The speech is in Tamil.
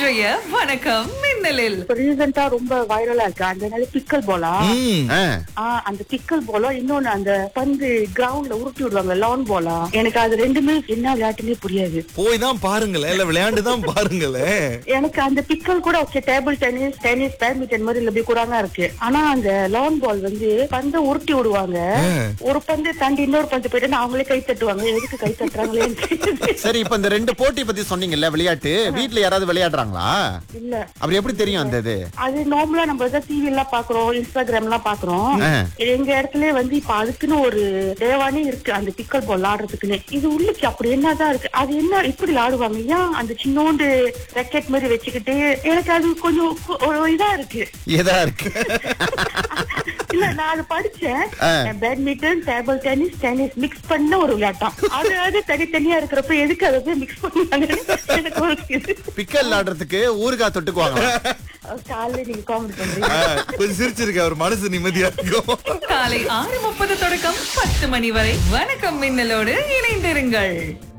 இன்றைய வணக்கம் மின்னலில் இப்ப ரீசெண்டா ரொம்ப வைரலா இருக்கு அந்த பிக்கல் போலா. அந்த பிக்கல் போலா இன்னொன்னு அந்த பந்து கிரவுண்ட்ல உருட்டி விடுவாங்க லான் போலா. எனக்கு அது ரெண்டுமே என்ன விளையாட்டுன்னே புரியாது. போய் தான் பாருங்களேன், இல்ல விளையாண்டு தான் பாருங்களேன். எனக்கு அந்த பிக்கல் கூட ஓகே, டேபிள் டென்னிஸ் பேட்மிண்டன் மாதிரி இல்ல கூடாங்க இருக்கு. ஆனா அந்த லான் பால் வந்து பந்தை உருட்டி விடுவாங்க. ஒரு பந்து தாண்டி இன்னொரு பந்து போயிட்டு அவங்களே கை தட்டுவாங்க. எதுக்கு கை தட்டுறாங்களே சரி, இப்ப இந்த ரெண்டு போட்டி பத்தி சொன்னீங்கல்ல, விளையாட்டு வீட்ல யாராவது விளையாடுறாங்களா? இல்ல. அப்படி எப்படி தெரியும் அந்த இது? அது நார்மலா நம்ம டிவி எல்லாம் பாக்குறோம், இன்ஸ்டாகிராம் எல்லாம் பாக்குறோம். எங்க இடத்துல வந்து இப்ப அதுக்குன்னு ஒரு தேவானே இருக்கு அந்த பிக்கல் பால் ஆடுறதுக்குன்னு. இது உள்ளுக்கு அப்படி என்னதான் இருக்கு, அது என்ன இப்படி ஆடுவாங்க? ஏன் அந்த சின்னோண்டு ராக்கெட் மாதிரி வச்சுக்கிட்டு எனக்கு அது கொஞ்சம் இதா இருக்கு. இதா இருக்கு இல்ல, நான் அது படிச்சேன். பேட்மிண்டன், டேபிள் டென்னிஸ் மிக்ஸ் பண்ண ஒரு விளையாட்டம். அது தனித்தனியா இருக்கிறப்ப எதுக்கு அதை மிக்ஸ் பண்ணுவாங்க? எனக்கு ஒரு பிக்கல் ஆடுறதுக்கு ஊறுகாய் தொட்டுக்குவாங்க. காலையில நீங்க காமெடி பண்றீங்க. கொஞ்சம் சிரிச்சிருக்க, அவர் மனசு நிம்மதியா இருக்கும். காலை 6:30 தொடக்கம் 10 மணி வரை வணக்கம் மின்னலோடு இணைந்திருங்கள்.